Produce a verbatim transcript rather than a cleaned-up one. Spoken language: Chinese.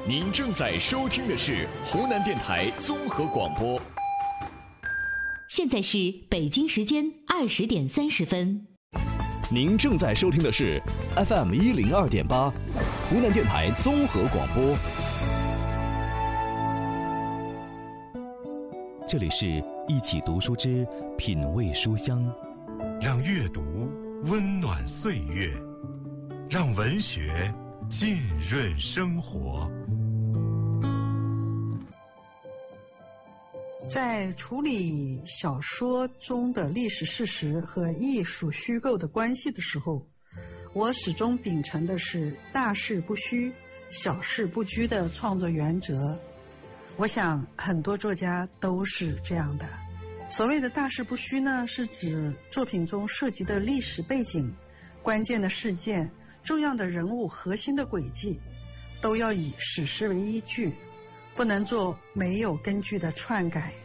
您正在收听的是湖南电台综合广播。 现在是北京时间二十点三十分。 您正在收听的是 F M 一零二点八，湖南电台综合广播。 这里是一起读书之品味书香， 让阅读温暖岁月，让文学浸润生活。 在处理小说中的历史事实和艺术虚构的关系的时候，我始终秉承的是大事不虚，小事不拘的创作原则。我想很多作家都是这样的。所谓的大事不虚呢，是指作品中涉及的历史背景、关键的事件、重要的人物、核心的轨迹，都要以史实为依据，不能做没有根据的篡改